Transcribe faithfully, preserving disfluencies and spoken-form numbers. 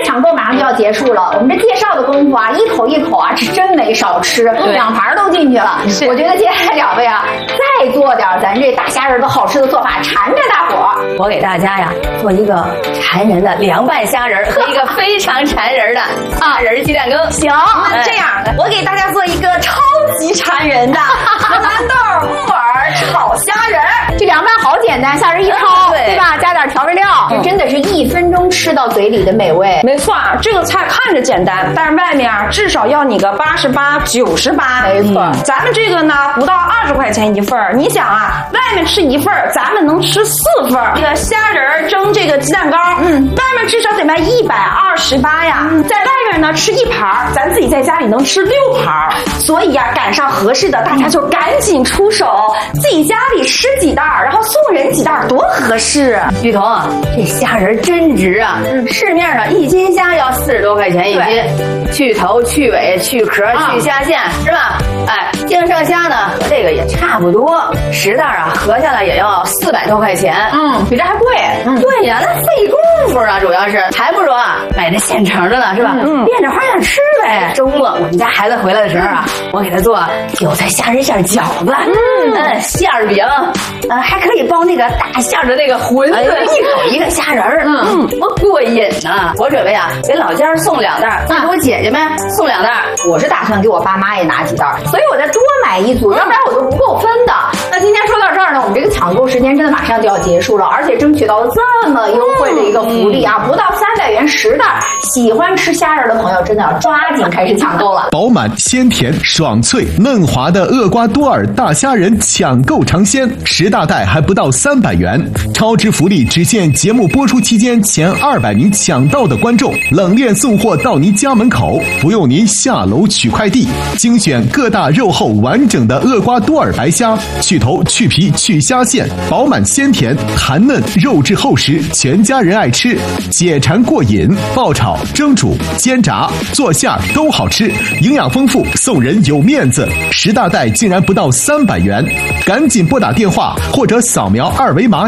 抢购马上就要结束了，我们这介绍的功夫啊，一口一口啊，是真没少吃，两盘都进去了。我觉得接下来两位啊，再做点咱这大虾仁的好吃的做法，馋着大伙儿。 我给大家呀做一个馋人的凉拌虾仁和一个非常馋人的虾仁鸡蛋羹。 行， 那这样的，我给大家做一个超级馋人的荷兰豆木耳炒虾仁。 这凉拌好简单，虾仁一焯，对吧？加点调味料，这真的是一分钟吃到嘴里的美味。 没错，这个菜看着简单，但是外面至少要你个八十八、九十八。 没错， 嗯，咱们这个呢不到二十块钱一份儿。你想啊，外面吃一份儿，咱们能吃四份儿。这个虾仁蒸这个鸡蛋糕，嗯，外面至少得卖一百二十八呀。嗯，在外面呢吃一盘，咱自己在家里能吃六盘。所以呀，赶上合适的，大家就赶紧出手，自己家里吃几袋，然后送人几袋，多合适啊！ 芋头啊，这虾仁真值啊！嗯，市面上一斤虾要四十多块钱一斤，去头、去尾、去壳、去虾线，啊，是吧？哎，净鳝虾呢和这个也差不多，十袋啊合下来也要四百多块钱。 嗯，比这还贵。 嗯，对呀，那费功夫啊，主要是还不如啊买那现成的呢，是吧？嗯，变着花样吃呗。周末我们家孩子回来的时候啊，嗯，我给他做韭菜虾仁馅饺子，嗯，嗯馅饼，呃，还可以包那个大馅的那个馄饨，哎，一口一个虾仁儿，嗯，多过瘾呐！我准备啊给老家送两袋，再给我姐姐们送两袋。 我是打算给我爸妈也拿几袋，所以我再多买一组，要不然我就不够分的。那今天说到这儿呢，我们这个抢购时间真的马上就要结束了，而且争取到了这么优惠的一个福利啊，不到三百元十袋。喜欢吃虾仁的朋友真的要抓紧开始抢购了。 饱满鲜甜爽脆嫩滑的厄瓜多尔大虾仁抢购尝鲜，十大袋还不到三百元，超值福利只限节目播出期间前二百名抢到的观众，冷链送货到您家门口，不用您下楼取快递。精选各大肉厚完整的厄瓜多尔白虾，去头去皮去虾线，饱满鲜甜弹嫩，肉质厚实，全家人爱吃，解馋过瘾。爆炒、蒸煮、煎炸、做馅都好吃，营养丰富，送人有面子。十大袋竟然不到三百元，赶紧拨打电话或者扫描二维码